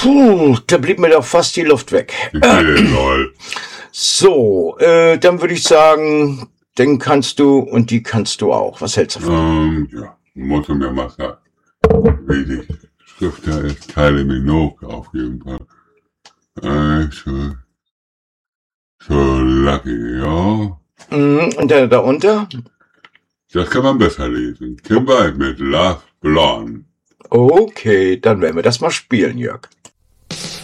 Puh, da blieb mir doch fast die Luft weg. Lol. So, dann würde ich sagen, den kannst du und die kannst du auch. Was hältst du davon? Ja, musst du mir mal sagen, wie die Schrift da ist, Kylie Minogue auf jeden Fall. So lucky, ja. Und der darunter? Das kann man besser lesen. Kimber mit Love Blonde. Okay, dann werden wir das mal spielen, Jörg.